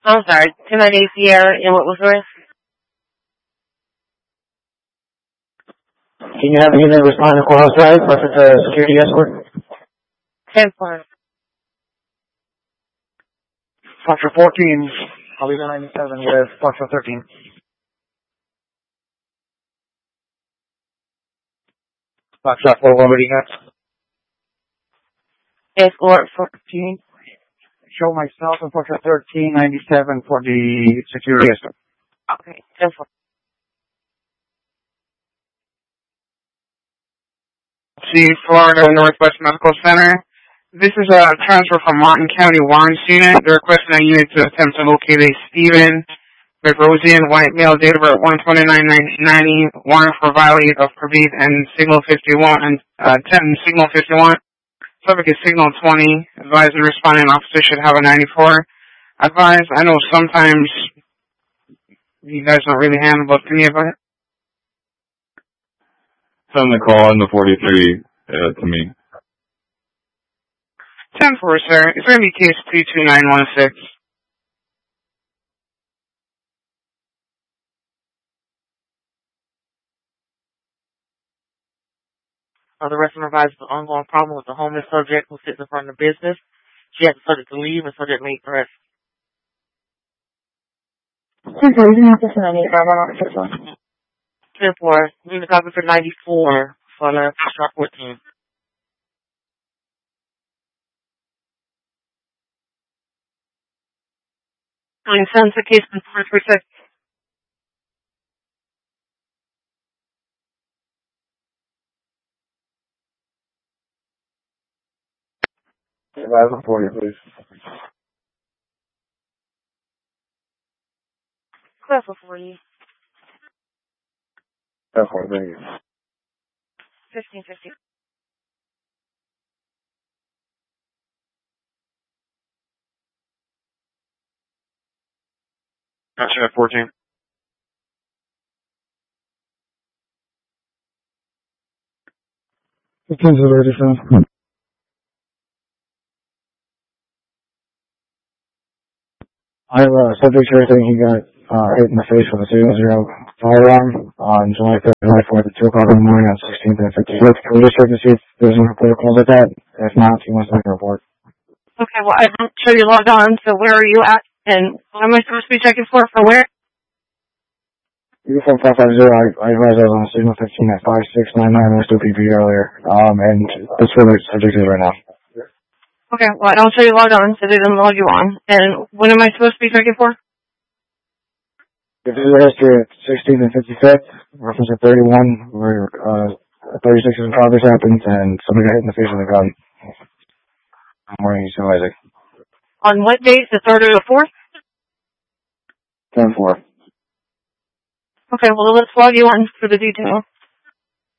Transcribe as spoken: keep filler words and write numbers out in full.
I'm sorry, ten ninety-eight Sierra, and what was the rest? Can you have anything respond to Courthouse Drive, reference to security escort? ten four. Foxtrot fourteen, I'll be the ninety-seven with Foxtrot thirteen. Foxtrot four one, what do you got? Escort fourteen. Show myself and Foxtrot thirteen ninety-seven for the security escort. Okay, ten four. See, Florida Northwest Medical Center. This is a transfer from Martin County Warrants Unit. They're requesting a unit to attempt to locate a Stephen McRosian, white male, date of birth one twenty-nine nineteen ninety, warrant for violation of Purbeat and Signal fifty-one, and uh, ten Signal fifty-one. Subject is Signal twenty. Advised the responding officer should have a ninety-four. Advised, I know sometimes you guys don't really handle, but can you advise? Send the call in the forty-three uh, to me. ten four, sir. It's going to be case two two nine one six. Uh, the resident advised the ongoing problem with the homeless subject who sits in front of the business. She has the subject to leave and subject made arrest. ten four, you can have this ninety-five. ten four. We need a copy for ninety-four for the Foxtrot fourteen. Nine sends the case in four three six. Advise for you, please. Clear for forty. ten four, thank you. Fifteen fifty. Gotcha, fourteen. fifteen's already found. I have a subject here saying he got uh, hit in the face with a zero zero firearm on July third, July fourth at two o'clock in the morning on sixteenth and fifty-sixth. Can we just check to see if there's any clear calls at that? If not, he wants to make a report. Okay, well, I don't show you logged on, so where are you at? And what am I supposed to be checking for? For where? Uniform five five zero, I, I advised I was on signal fifteen at five six nine nine West O P P earlier, um, and that's where the subject is right now. Okay, well, I don't show you logged on, so they didn't log you on. And what am I supposed to be checking for? If there's a history at sixteenth and fifty-fifth, reference at thirty-one, where uh, thirty-six in progress happens, and somebody got hit in the face with a gun. Good morning, East Isaac. On what date? The third or the fourth? ten four. Okay, well, let's log you on for the detail.